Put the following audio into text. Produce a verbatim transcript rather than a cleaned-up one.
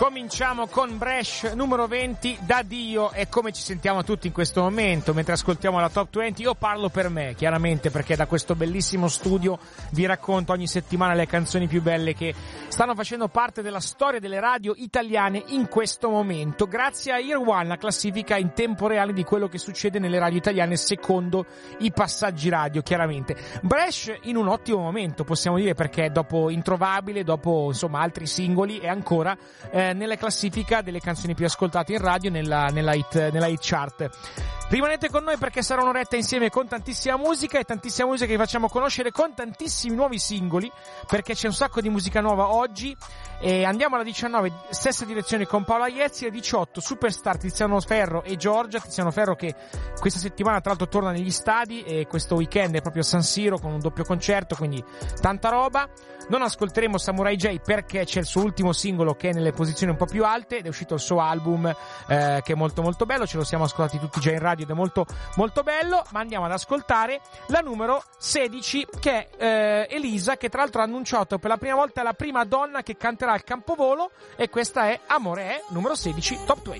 Cominciamo con Bresh numero venti, Da Dio. E come ci sentiamo tutti in questo momento mentre ascoltiamo la Top venti? Io parlo per me, chiaramente, perché da questo bellissimo studio vi racconto ogni settimana le canzoni più belle che stanno facendo parte della storia delle radio italiane in questo momento, grazie a Ear One, la classifica in tempo reale di quello che succede nelle radio italiane secondo i passaggi radio, chiaramente. Bresh in un ottimo momento, possiamo dire, perché dopo Introvabile, dopo insomma altri singoli, è ancora eh, nella classifica delle canzoni più ascoltate in radio, nella, nella, hit, nella hit chart. Rimanete con noi perché sarà un'oretta insieme con tantissima musica e tantissima musica che vi facciamo conoscere con tantissimi nuovi singoli, perché c'è un sacco di musica nuova oggi. E andiamo alla diciannove, stessa direzione con Paola Iezzi. Alle diciotto Superstar, Tiziano Ferro e Giorgia. Tiziano Ferro che questa settimana tra l'altro torna negli stadi e questo weekend è proprio a San Siro con un doppio concerto, quindi tanta roba. Non ascolteremo Samurai J perché c'è il suo ultimo singolo che è nelle posizioni un po' più alte ed è uscito il suo album eh, che è molto molto bello, ce lo siamo ascoltati tutti già in radio ed è molto molto bello. Ma andiamo ad ascoltare la numero sedici, che è eh, Elisa, che tra l'altro ha annunciato per la prima volta la prima donna che canterà al Campovolo, e questa è Amore è, numero sedici Top venti.